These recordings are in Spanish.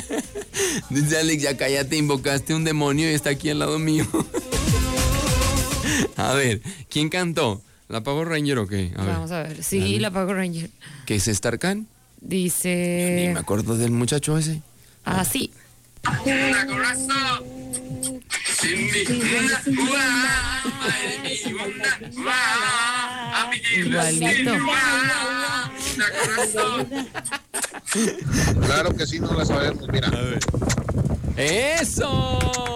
Dice Alex, ya cállate, invocaste un demonio y está aquí al lado mío. A ver, ¿quién cantó? ¿La Power Ranger o qué? Vamos a ver. Sí, dale. La Power Ranger. ¿Qué es Starcan? Dice... Ni me acuerdo del muchacho ese. Ah, sí. Igualito. Claro que sí, no la sabemos, mira. A ver. ¡Eso!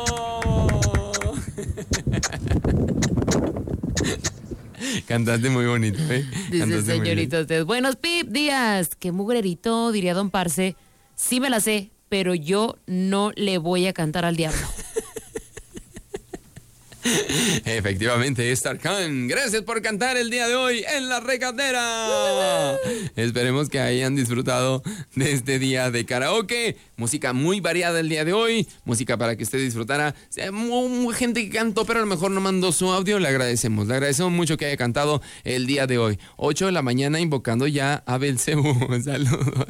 Cantaste muy bonito, ¿eh? Dice señorita usted. Buenos días. Qué mugrerito, diría don Parce. Sí me la sé, pero yo no le voy a cantar al diablo. Efectivamente, Starcan, gracias por cantar el día de hoy en La Regadera. Esperemos que hayan disfrutado de este día de karaoke. Música muy variada el día de hoy. Música para que usted disfrutara. Gente que cantó, pero a lo mejor no mandó su audio. Le agradecemos mucho que haya cantado el día de hoy. 8 de la mañana invocando ya a Belcebú. Saludos.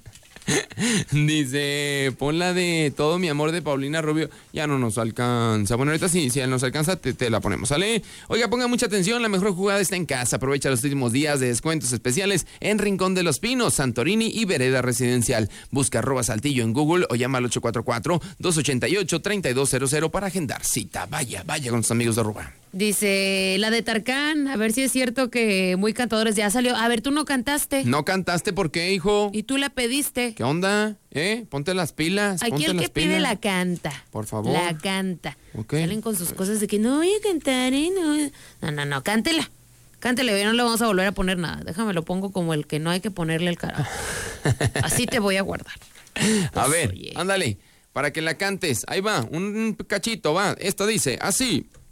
Dice, pon la de Todo mi amor de Paulina Rubio. Ya no nos alcanza. Bueno, ahorita sí, si nos alcanza, te la ponemos, ¿sale? Oiga, ponga mucha atención, la mejor jugada está en casa. Aprovecha los últimos días de descuentos especiales en Rincón de los Pinos, Santorini y Vereda Residencial. Busca @Saltillo en Google o llama al 844-288-3200 para agendar cita. Vaya con sus amigos de Rubán. Dice, la de Tarkan, a ver si es cierto que Muy Cantadores ya salió. A ver, tú no cantaste. ¿No cantaste por qué, hijo? Y tú la pediste. ¿Qué onda? Ponte las pilas. Aquí el que pide la canta. Por favor. La canta. Okay. Salen con sus cosas de que no voy a cantar, No, cántela. Cántele, ya no le vamos a volver a poner nada. Déjame, lo pongo como el que no hay que ponerle el carajo. Así te voy a guardar. A ver, ándale, para que la cantes. Ahí va, un cachito, va. Esto dice así.